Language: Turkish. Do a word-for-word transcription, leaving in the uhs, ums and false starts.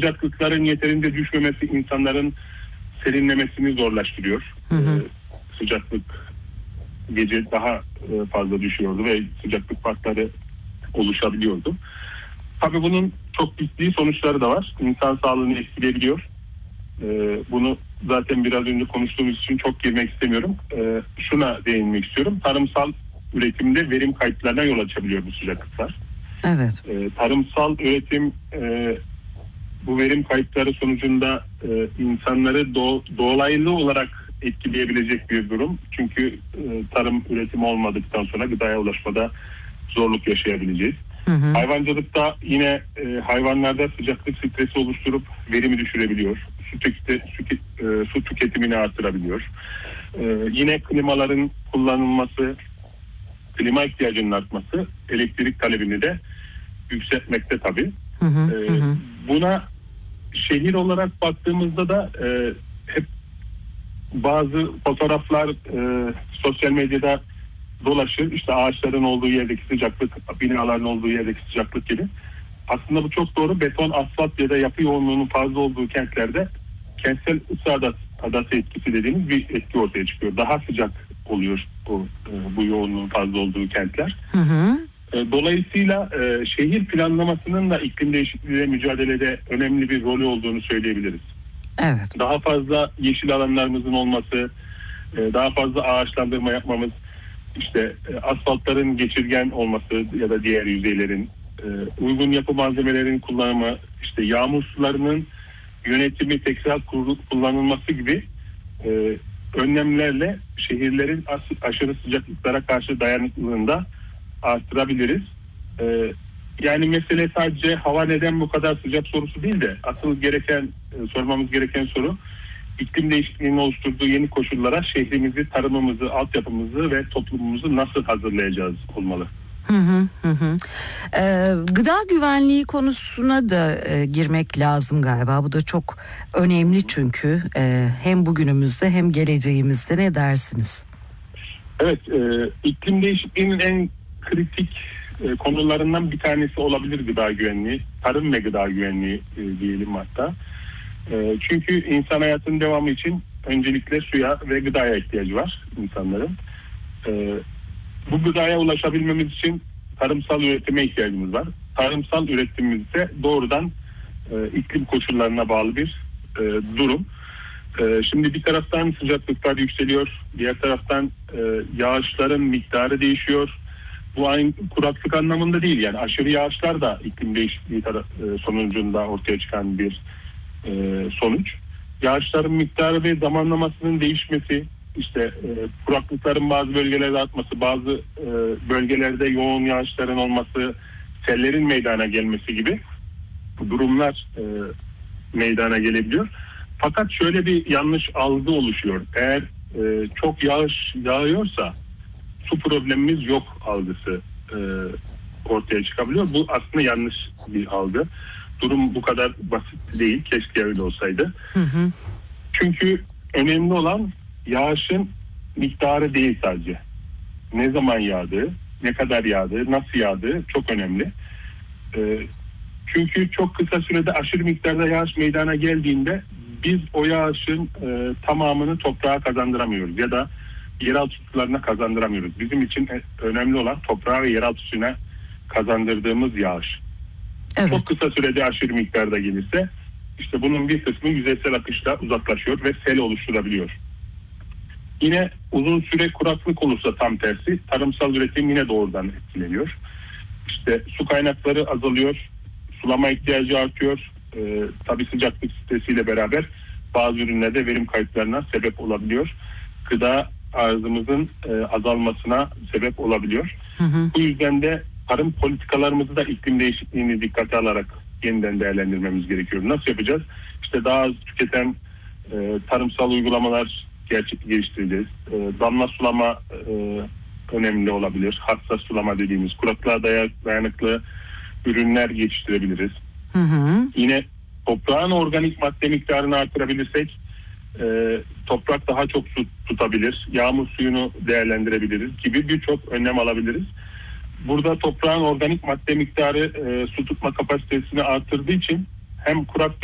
sıcaklıkların yeterince düşmemesi insanların serinlemesini zorlaştırıyor. Hı hı. Ee, sıcaklık gece daha fazla düşüyordu ve sıcaklık farkları oluşabiliyordu. Tabii bunun çok ciddi sonuçları da var. İnsan sağlığını etkileyebiliyor. Ee, bunu zaten biraz önce konuştuğumuz için çok girmek istemiyorum. Ee, şuna değinmek istiyorum. Tarımsal üretimde verim kayıplarına yol açabiliyor bu sıcaklıklar. Evet. Ee, tarımsal üretim e, bu verim kayıpları sonucunda e, insanları do- dolaylı olarak etkileyebilecek bir durum. Çünkü e, tarım üretimi olmadıktan sonra gıdaya ulaşmada zorluk yaşayabileceğiz. Hı hı. Hayvancılıkta yine e, hayvanlarda sıcaklık stresi oluşturup verimi düşürebiliyor. Su, tüketi, su, e, su tüketimini artırabiliyor. E, yine klimaların kullanılması, klima ihtiyacının artması elektrik talebini de yükseltmekte tabii. Hı hı, E, hı. Buna şehir olarak baktığımızda da e, hep bazı fotoğraflar e, sosyal medyada dolaşır. İşte ağaçların olduğu yerdeki sıcaklık, binaların olduğu yerdeki sıcaklık gibi. Aslında bu çok doğru. Beton, asfalt ya da yapı yoğunluğunun fazla olduğu kentlerde kentsel ısı adası, adası etkisi dediğimiz bir etki ortaya çıkıyor. Daha sıcak oluyor bu, bu yoğunluğun fazla olduğu kentler. Hı hı. Dolayısıyla e, şehir planlamasının da iklim değişikliğiyle mücadelede önemli bir rolü olduğunu söyleyebiliriz. Evet. Daha fazla yeşil alanlarımızın olması, e, daha fazla ağaçlandırma yapmamız, işte e, asfaltların geçirgen olması ya da diğer yüzeylerin, e, uygun yapı malzemelerin kullanımı, işte yağmur sularının yönetimi, tekrar kullanılması gibi e, önlemlerle şehirlerin as- aşırı sıcaklıklara karşı dayanıklılığını da arttırabiliriz. E, yani mesele sadece hava neden bu kadar sıcak sorusu değil de asıl gereken e, sormamız gereken soru iklim değişikliğinin oluşturduğu yeni koşullara şehrimizi, tarımımızı, altyapımızı ve toplumumuzu nasıl hazırlayacağız olmalı. Hı hı hı. hı. Ee, gıda güvenliği konusuna da e, girmek lazım galiba. Bu da çok önemli çünkü e, hem bugünümüzde hem geleceğimizde. Ne dersiniz? Evet, e, iklim değişikliğinin en kritik e, konularından bir tanesi olabilir gıda güvenliği. Tarım ve gıda güvenliği e, diyelim hatta. E, çünkü insan hayatının devamı için öncelikle suya ve gıdaya ihtiyacı var insanların. E, bu gıdaya ulaşabilmemiz için tarımsal üretime ihtiyacımız var. Tarımsal üretimimiz ise doğrudan e, iklim koşullarına bağlı bir e, durum. E, şimdi bir taraftan sıcaklıklar yükseliyor, diğer taraftan e, yağışların miktarı değişiyor. Bu aynı kuraklık anlamında değil, yani aşırı yağışlar da iklim değişikliği tar- e, sonucunda ortaya çıkan bir e, sonuç. Yağışların miktarı ve zamanlamasının değişmesi, işte e, kuraklıkların bazı bölgelerde artması, bazı e, bölgelerde yoğun yağışların olması, sellerin meydana gelmesi gibi durumlar e, meydana gelebiliyor. Fakat şöyle bir yanlış algı oluşuyor. Eğer e, çok yağış yağıyorsa su problemimiz yok algısı e, ortaya çıkabiliyor. Bu aslında yanlış bir algı. Durum bu kadar basit değil. Keşke öyle olsaydı. Hı hı. Çünkü önemli olan yağışın miktarı değil sadece. Ne zaman yağdığı, ne kadar yağdığı, nasıl yağdığı çok önemli. Ee, çünkü çok kısa sürede aşırı miktarda yağış meydana geldiğinde biz o yağışın e, tamamını toprağa kazandıramıyoruz ya da yeraltı sularına kazandıramıyoruz. Bizim için önemli olan toprağa ve yeraltı suyuna kazandırdığımız yağış. Evet. Çok kısa sürede aşırı miktarda gelirse işte bunun bir kısmı yüzeysel akışla uzaklaşıyor ve sel oluşturabiliyor. Yine uzun süre kuraklık olursa tam tersi tarımsal üretim yine doğrudan etkileniyor. İşte su kaynakları azalıyor, sulama ihtiyacı artıyor. Ee, tabii sıcaklık stresiyle beraber bazı ürünlerde verim kayıplarına sebep olabiliyor. Gıda arzımızın e, azalmasına sebep olabiliyor. Hı hı. Bu yüzden de tarım politikalarımızı da iklim değişikliğini dikkate alarak yeniden değerlendirmemiz gerekiyor. Nasıl yapacağız? İşte daha az tüketen e, tarımsal uygulamalar gerçek geliştireceğiz. E, damla sulama e, önemli olabilir. Hassas sulama dediğimiz kuraklığa dayanıklı ürünler geliştirebiliriz. Hı hı. Yine toprağın organik madde miktarını artırabilirsek e, toprak daha çok su tutabilir. Yağmur suyunu değerlendirebiliriz gibi birçok önlem alabiliriz. Burada toprağın organik madde miktarı e, su tutma kapasitesini artırdığı için hem kurak